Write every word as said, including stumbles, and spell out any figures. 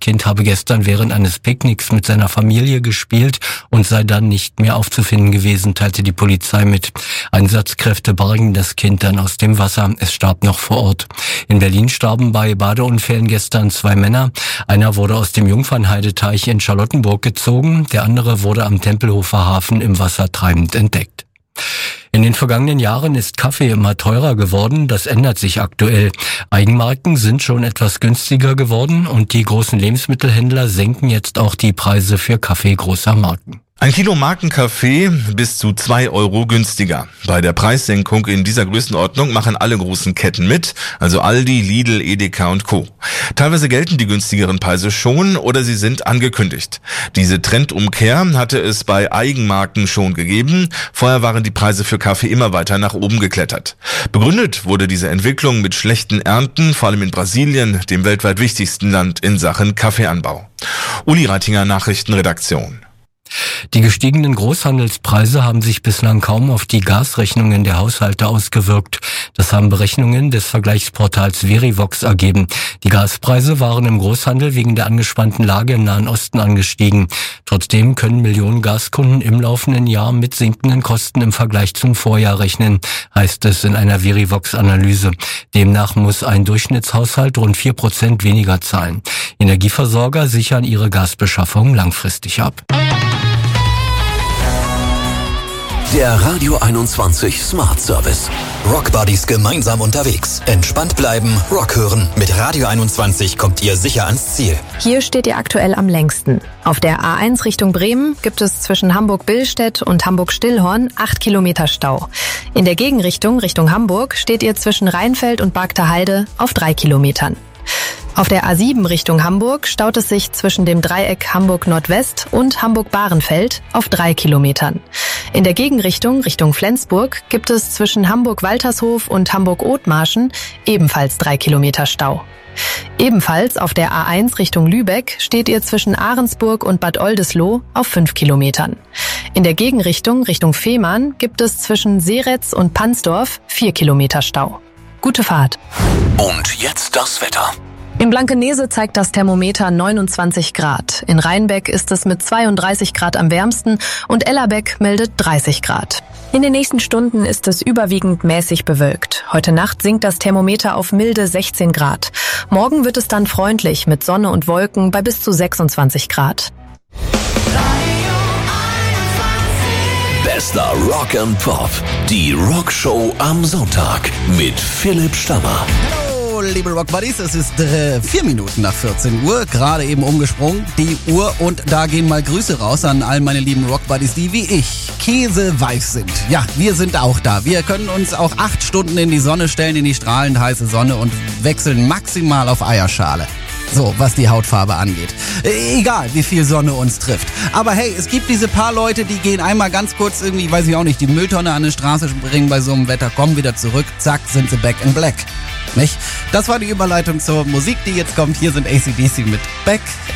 Kind habe gestern während eines Picknicks mit seiner Familie gespielt und sei dann nicht mehr aufzufinden gewesen, teilte die Polizei mit. Einsatzkräfte bargen das Kind dann aus dem Wasser. Es starb noch vor Ort. In Berlin starben bei Badeunfällen gestern zwei Männer. Einer wurde aus dem Jungfernheideteich in Charlottenburg gezogen, der andere wurde am Tempelhofer Hafen im Wasser treibend entdeckt. In den vergangenen Jahren ist Kaffee immer teurer geworden, das ändert sich aktuell. Eigenmarken sind schon etwas günstiger geworden und die großen Lebensmittelhändler senken jetzt auch die Preise für Kaffee großer Marken. Ein Kilo Markenkaffee bis zu zwei Euro günstiger. Bei der Preissenkung in dieser Größenordnung machen alle großen Ketten mit, also Aldi, Lidl, Edeka und Co. Teilweise gelten die günstigeren Preise schon oder sie sind angekündigt. Diese Trendumkehr hatte es bei Eigenmarken schon gegeben. Vorher waren die Preise für Kaffee immer weiter nach oben geklettert. Begründet wurde diese Entwicklung mit schlechten Ernten, vor allem in Brasilien, dem weltweit wichtigsten Land in Sachen Kaffeeanbau. Uli Reitinger, Nachrichtenredaktion. Die gestiegenen Großhandelspreise haben sich bislang kaum auf die Gasrechnungen der Haushalte ausgewirkt. Das haben Berechnungen des Vergleichsportals Verivox ergeben. Die Gaspreise waren im Großhandel wegen der angespannten Lage im Nahen Osten angestiegen. Trotzdem können Millionen Gaskunden im laufenden Jahr mit sinkenden Kosten im Vergleich zum Vorjahr rechnen, heißt es in einer Verivox-Analyse. Demnach muss ein Durchschnittshaushalt rund vier Prozent weniger zahlen. Energieversorger sichern ihre Gasbeschaffung langfristig ab. Der Radio einundzwanzig Smart Service. Rock Buddies gemeinsam unterwegs. Entspannt bleiben, Rock hören. Mit Radio einundzwanzig kommt ihr sicher ans Ziel. Hier steht ihr aktuell am längsten. Auf der A eins Richtung Bremen gibt es zwischen Hamburg-Billstedt und Hamburg-Stillhorn acht Kilometer Stau. In der Gegenrichtung Richtung Hamburg steht ihr zwischen Rheinfeld und Bargter Heide auf drei Kilometern. Auf der A sieben Richtung Hamburg staut es sich zwischen dem Dreieck Hamburg-Nordwest und Hamburg-Bahrenfeld auf drei Kilometern. In der Gegenrichtung Richtung Flensburg gibt es zwischen Hamburg-Waltershof und Hamburg-Othmarschen ebenfalls drei Kilometer Stau. Ebenfalls auf der A eins Richtung Lübeck steht ihr zwischen Ahrensburg und Bad Oldesloe auf fünf Kilometern. In der Gegenrichtung Richtung Fehmarn gibt es zwischen Seretz und Pansdorf vier Kilometer Stau. Gute Fahrt. Und jetzt das Wetter. In Blankenese zeigt das Thermometer neunundzwanzig Grad. In Rheinbeck ist es mit zweiunddreißig Grad am wärmsten und Ellerbeck meldet dreißig Grad. In den nächsten Stunden ist es überwiegend mäßig bewölkt. Heute Nacht sinkt das Thermometer auf milde sechzehn Grad. Morgen wird es dann freundlich mit Sonne und Wolken bei bis zu sechsundzwanzig Grad. Bester Rock and Pop. Die Rockshow am Sonntag mit Philipp Stammer. Liebe Rock Buddies, es ist äh, vier Minuten nach vierzehn Uhr, gerade eben umgesprungen, die Uhr, und da gehen mal Grüße raus an all meine lieben Rock Buddies, die wie ich käseweich sind. Ja, wir sind auch da. Wir können uns auch acht Stunden in die Sonne stellen, in die strahlend heiße Sonne und wechseln maximal auf Eierschale. So, was die Hautfarbe angeht. Äh, egal, wie viel Sonne uns trifft. Aber hey, es gibt diese paar Leute, die gehen einmal ganz kurz irgendwie, weiß ich auch nicht, die Mülltonne an die Straße bringen bei so einem Wetter, kommen wieder zurück, zack, sind sie back in black. Nicht? Das war die Überleitung zur Musik, die jetzt kommt. Hier sind A C D C mit Back